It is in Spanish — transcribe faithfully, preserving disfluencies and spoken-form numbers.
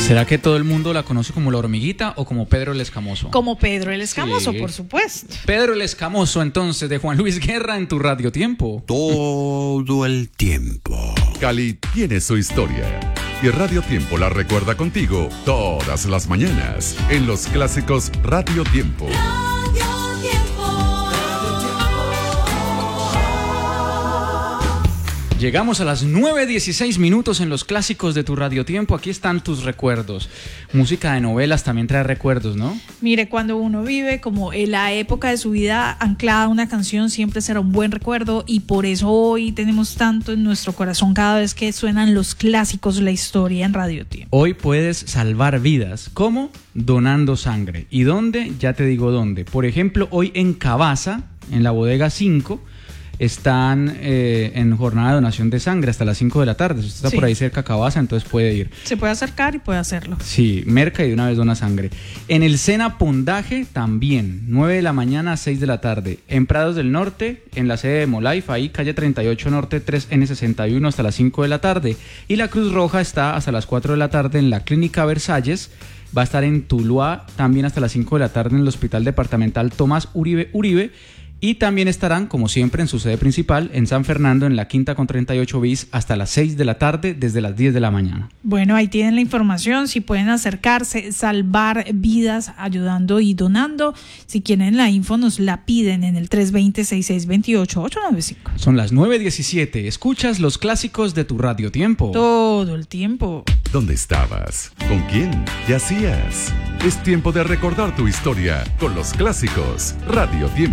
¿Será que todo el mundo la conoce como la hormiguita o como Pedro el Escamoso? Como Pedro el Escamoso, Sí. Por supuesto. Pedro el Escamoso, entonces, de Juan Luis Guerra en tu Radio Tiempo. Todo el tiempo. Cali tiene su historia. Y Radio Tiempo la recuerda contigo todas las mañanas en los clásicos Radio Tiempo. Llegamos a las nueve dieciséis minutos en los clásicos de tu Radio Tiempo. Aquí están tus recuerdos. Música de novelas también trae recuerdos, ¿no? Mire, cuando uno vive como en la época de su vida anclada a una canción, siempre será un buen recuerdo, y por eso hoy tenemos tanto en nuestro corazón cada vez que suenan los clásicos de la historia en Radio Tiempo. Hoy puedes salvar vidas. ¿Cómo? Donando sangre. ¿Y dónde? Ya te digo dónde. Por ejemplo, hoy en Cabaza, en la bodega cinco, están eh, en jornada de donación de sangre hasta las cinco de la tarde. Si usted está Sí. por ahí cerca de Cabaza, entonces puede ir. Se puede acercar y puede hacerlo. Sí, merca y de una vez dona sangre. En el Sena Pondaje también, nueve de la mañana a seis de la tarde. En Prados del Norte, en la sede de Molife, ahí calle treinta y ocho Norte tres ene sesenta y uno hasta las cinco de la tarde. Y la Cruz Roja está hasta las cuatro de la tarde en la Clínica Versalles. Va a estar en Tuluá también hasta las cinco de la tarde en el Hospital Departamental Tomás Uribe Uribe. Y también estarán, como siempre, en su sede principal, en San Fernando, en la Quinta con treinta y ocho bis, hasta las seis de la tarde, desde las diez de la mañana. Bueno, ahí tienen la información, si pueden acercarse, salvar vidas ayudando y donando. Si quieren la info, nos la piden en el tres dos cero, seis seis dos ocho, ocho nueve cinco. Son las nueve diecisiete. Escuchas los clásicos de tu Radio Tiempo. Todo el tiempo. ¿Dónde estabas? ¿Con quién? ¿Qué hacías? Es tiempo de recordar tu historia con los clásicos Radio Tiempo.